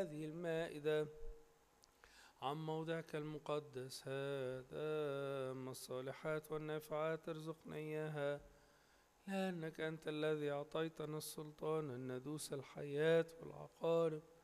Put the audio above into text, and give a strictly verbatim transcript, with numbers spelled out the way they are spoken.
هذه المائدة عن موضعك المقدس هذا، أما الصالحات والنافعات ارزقنا إياها، لأنك أنت الذي أعطيتنا السلطان أن ندوس الحياة والعقارب